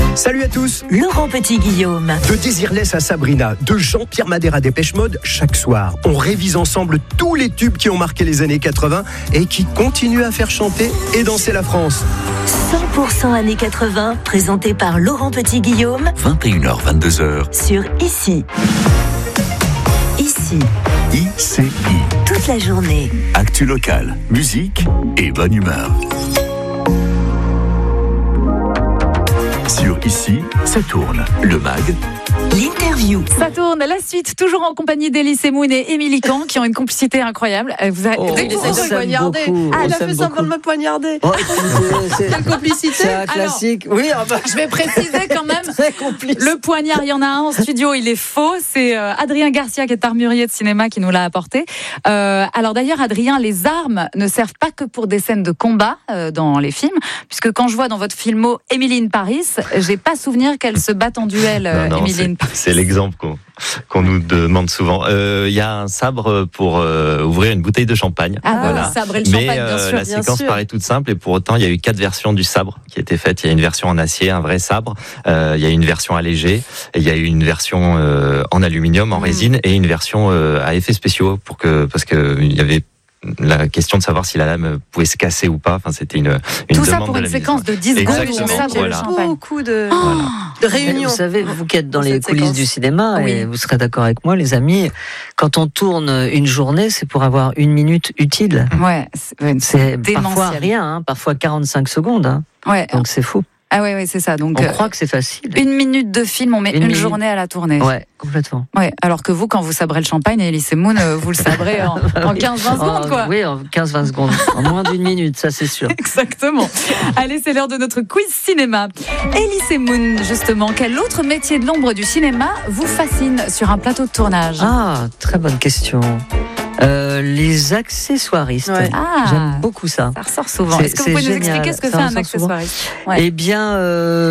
Salut à tous. Laurent Petit-Guillaume. De Désirless à Sabrina, de Jean-Pierre Madère à Dépêche Mode, chaque soir, on révise ensemble tous les tubes qui ont marqué les années 80 et qui continuent à faire chanter et danser la France. 100% années 80, présenté par Laurent Petit-Guillaume. 21h, 22h. Sur ICI. ICI. ICI. Toute la journée. Actu locale, musique et bonne humeur. Sur ICI, ça tourne. Le MAG. L'interview. Ça tourne, la suite, toujours en compagnie d'Elise Moon et Émilie Kahn, qui ont une complicité incroyable. Vous avez... Il essaie de me poignarder. Il a fait semblant de me poignarder. Quelle complicité. C'est un classique. Oui, je vais préciser quand même. Très complice. Le poignard, il y en a un en studio, il est faux. C'est Adrien Garcia, qui est armurier de cinéma, qui nous l'a apporté. Alors d'ailleurs, Adrien, les armes ne servent pas que pour des scènes de combat dans les films, puisque quand je vois dans votre filmo Emily in Paris, j'ai pas souvenir qu'elle se batte en duel, Emily in Paris. C'est l'exemple qu'on nous demande souvent. Il y a un sabre pour ouvrir une bouteille de champagne. Voilà. Le sabre et le Mais champagne, bien sûr. La séquence paraît toute simple et pour autant, il y a eu 4 versions du sabre qui étaient faites. Il y a une version en acier, un vrai sabre. Il y a une version allégée. Et il y a eu une version en aluminium, en résine et une version à effets spéciaux parce que il y avait la question de savoir si la lame pouvait se casser ou pas. Enfin, c'était une tout ça demande pour de une la séquence de 10 secondes où on sabre le champagne. Beaucoup de réunions. Vous savez, vous qui êtes dans les Cette coulisses séquence. du cinéma, Oui. et vous serez d'accord avec moi, les amis, quand on tourne une journée, c'est pour avoir 1 minute utile. Ouais, C'est démentiel. parfois rien, parfois 45 secondes. Ouais. Donc c'est fou. Ah ouais, c'est ça. Donc On croit que c'est facile. 1 minute de film, on met Une une minute. journée à la tournée. Ouais, complètement. Ouais, alors que vous, quand vous sabrez le champagne, Elise Moon, vous le sabrez en 15-20 secondes, quoi. Oui, en 15-20 secondes. En moins d'1 minute, ça c'est sûr. Exactement. Allez, c'est l'heure de notre quiz cinéma. Elise Moon, justement, quel autre métier de l'ombre du cinéma vous fascine sur un plateau de tournage? Ah, très bonne question. Les accessoiristes. Ouais. Ah, J'aime beaucoup ça. ça ressort souvent. C'est- Est-ce que vous c'est pouvez nous génial. expliquer ce que Ça fait un ressort souvent. accessoiriste? Ouais. Eh bien,